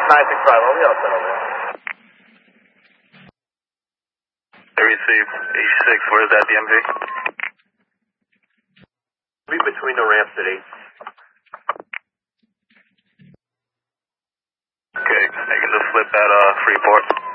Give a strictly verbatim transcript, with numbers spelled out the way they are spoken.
nine six five, I'll be all set over there. I received eighty-six, where's that, D M V? Be between the ramps at eight. Okay, making the flip at uh, Freeport.